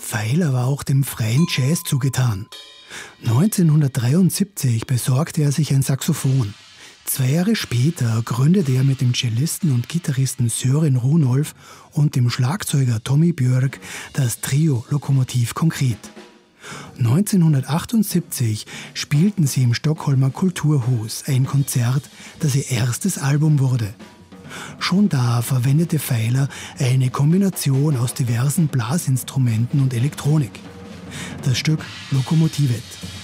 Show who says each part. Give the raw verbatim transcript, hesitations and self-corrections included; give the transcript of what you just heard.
Speaker 1: Pfeiler war auch dem freien Jazz zugetan. neunzehnhundertdreiundsiebzig besorgte er sich ein Saxophon. Zwei Jahre später gründete er mit dem Cellisten und Gitarristen Sören Runolf und dem Schlagzeuger Tommy Björk das Trio Lokomotiv Konkret. neunzehnhundertachtundsiebzig spielten sie im Stockholmer Kulturhus ein Konzert, das ihr erstes Album wurde. Schon da verwendete Pfeiler eine Kombination aus diversen Blasinstrumenten und Elektronik. Das Stück Lokomotivet.